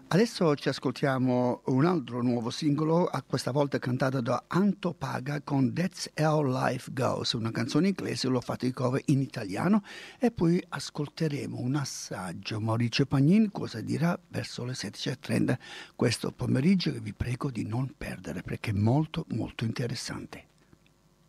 Adesso ci ascoltiamo un altro nuovo singolo, questa volta cantato da Anto Paga con That's How Life Goes, una canzone inglese, l'ho fatto in cover in italiano e poi ascolteremo un assaggio. Maurizio Pagnin cosa dirà verso le 16:30 questo pomeriggio che vi prego di non perdere perché è molto molto interessante.